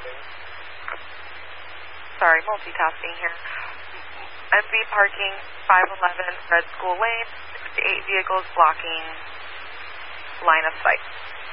Sorry, multitasking here. MV parking, 511 Red School Lane, 6 to 8 vehicles blocking line of sight.